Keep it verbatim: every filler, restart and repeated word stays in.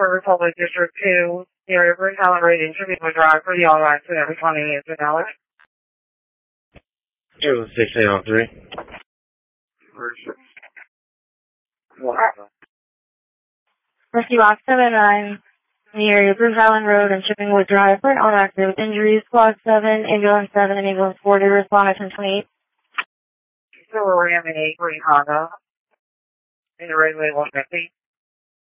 Republic District two, the area for Talent Road Interview Drive for the auto accident responding to Dallas. It was six eight oh three. Rescue Box seven nine, the area for Island Road and Shippingwood Drive for an auto accident with injuries. Squad seven, Ambulance seven, and Ambulance four to respond at ten twenty-eight. Still a Ram and eight green Honda in the roadway one fifty.